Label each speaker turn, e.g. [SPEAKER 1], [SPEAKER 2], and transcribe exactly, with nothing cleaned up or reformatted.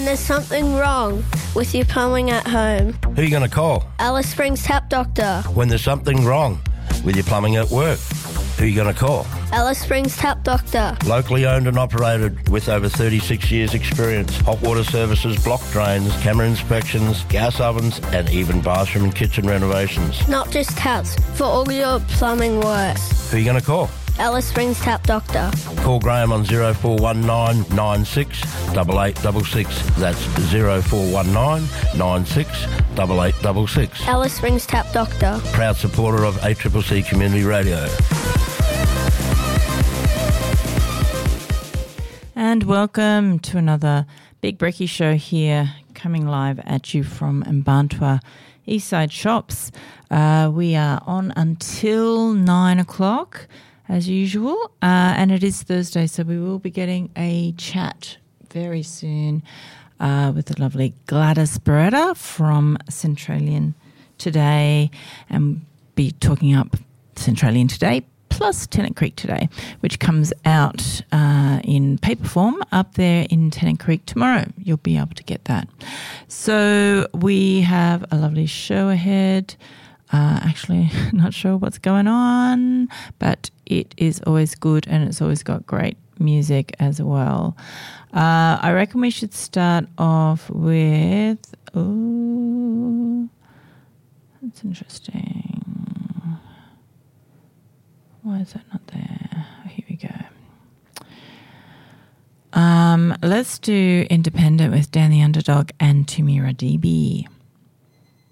[SPEAKER 1] When there's something wrong with your plumbing at home.
[SPEAKER 2] Who are you going to call?
[SPEAKER 1] Alice Springs Tap Doctor.
[SPEAKER 2] When there's something wrong with your plumbing at work. Who are you going to call?
[SPEAKER 1] Alice Springs Tap Doctor.
[SPEAKER 2] Locally owned and operated with over thirty-six years experience. Hot water services, block drains, camera inspections, gas ovens and even bathroom and kitchen renovations.
[SPEAKER 1] Not just taps, for all your plumbing works.
[SPEAKER 2] Who are you going to call?
[SPEAKER 1] Alice Springs Tap Doctor.
[SPEAKER 2] Call Graham on zero four one nine nine six eight eight six six. That's zero four one nine nine six eight eight six six.
[SPEAKER 1] Alice Springs Tap Doctor.
[SPEAKER 2] Proud supporter of A C C C Community Radio.
[SPEAKER 3] And welcome to another Big Brekkie show here, coming live at you from Mbantua Eastside Shops. Uh, we are on until nine o'clock as usual, uh, and it is Thursday, so we will be getting a chat very soon uh, with the lovely Gladys Beretta from Centralian Today, and be talking up Centralian Today plus Tennant Creek Today, which comes out uh, in paper form up there in Tennant Creek tomorrow. You'll be able to get that. So we have a lovely show ahead. Uh, actually, not sure what's going on, but it is always good and it's always got great music as well. Uh, I reckon we should start off with... Oh, that's interesting. Why is that not there? Oh, here we go. Um, let's do Independent with Dan the Underdog and Tumira D B.